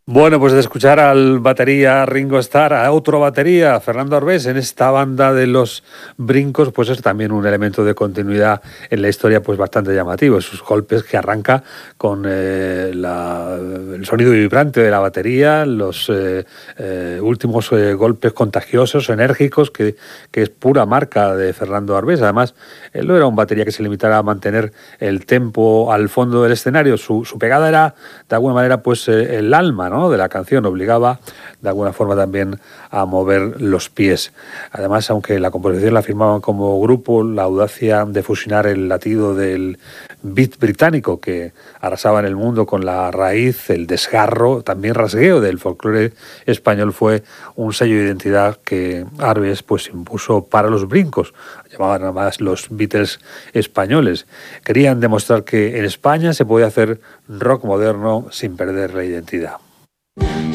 Bueno, pues de escuchar al batería Ringo Starr, a otro batería, Fernando Arbés, en esta banda de los brincos, pues es también un elemento de continuidad en la historia pues bastante llamativo. Esos golpes que arranca con el sonido vibrante de la batería, los últimos golpes contagiosos, enérgicos, que es pura marca de Fernando Arbés. Además, él no era un batería que se limitara a mantener el tempo al fondo del escenario. Su pegada era, de alguna manera, pues el alma, ¿no?, de la canción, obligaba de alguna forma también a mover los pies. Además, aunque la composición la firmaban como grupo, la audacia de fusionar el latido del beat británico que arrasaba en el mundo con la raíz, el desgarro, también rasgueo del folclore español fue un sello de identidad que Arbés pues impuso para los brincos. Llamaban además los Beatles españoles. Querían demostrar que en España se podía hacer rock moderno sin perder la identidad.